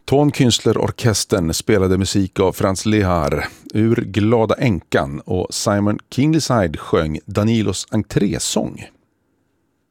Ton Künstler-orkestern spelade musik av Franz Lehár ur Glada änkan och Simon Kinglyside sjöng Danilos entrésång.